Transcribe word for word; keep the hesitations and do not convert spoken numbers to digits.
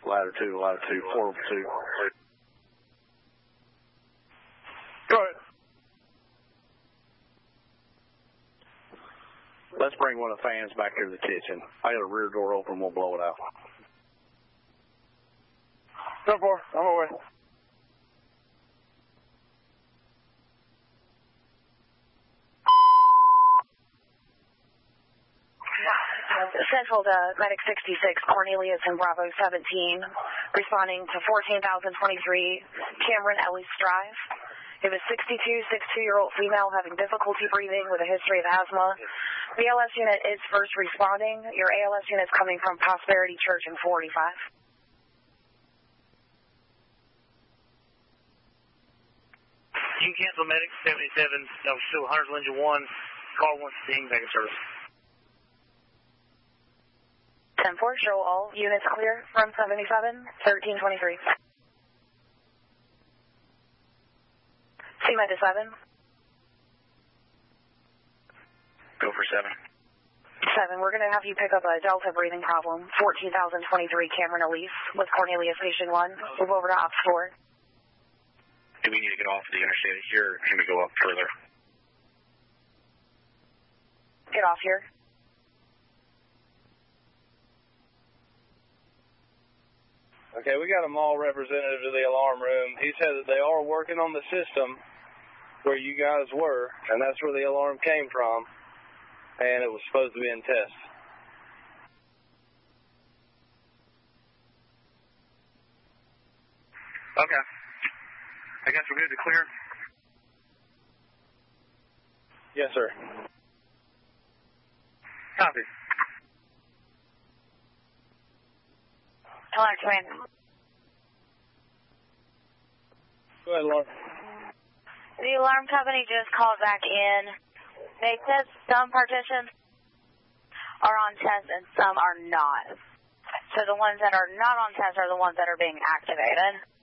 ladder two, ladder two, four over two. Go ahead. Let's bring one of the fans back here to the kitchen. I got a rear door open, we'll blow it out. Go for it. I'm away. Central to Medic sixty-six, Cornelius and Bravo seventeen, responding to fourteen thousand twenty-three, Cameron Ellis Drive. It was sixty-two, sixty-two-year-old female having difficulty breathing with a history of asthma. The A L S unit is first responding. Your A L S unit is coming from Prosperity Church in forty-five. You can cancel Medic seventy-seven, that was still one hundred Lincoln one, car one sixteen, back in service. ten four, show all units clear from seventy-seven, thirteen twenty-three. C-Med to seven. Go for seven. seven, we're going to have you pick up a Delta breathing problem, fourteen thousand twenty-three Cameron Elise with Cornelius Station one. Move over to Ops four. Do we need to get off the interstate here, or can we go up further? Get off here. Okay, we got a mall representative to the alarm room. He said that they are working on the system where you guys were, and that's where the alarm came from, and it was supposed to be in test. Okay. I guess we're good to clear? Yes, sir. Copy. Alarm command. Go ahead, Lauren. The alarm company just called back in. They said some partitions are on test and some are not. So the ones that are not on test are the ones that are being activated.